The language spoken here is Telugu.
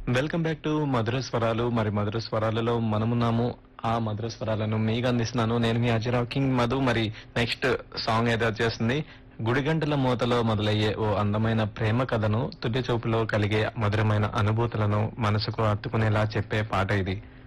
వెల్కమ్ బ్యాక్ టు మధుర స్వరాలు. మరి మధుర స్వరాలలో మనమున్నాము. ఆ మధుర స్వరాలను మీకు అందిస్తున్నాను నేను మీ అజరావ్ కింగ్ మధు. మరి నెక్స్ట్ సాంగ్ అయితే వచ్చేస్తుంది. గుడిగంటల మూతలో మొదలయ్యే ఓ అందమైన ప్రేమ కథను తుది చూపులో కలిగే మధురమైన అనుభూతులను మనసుకు హత్తుకునేలా చెప్పే పాట ఇది.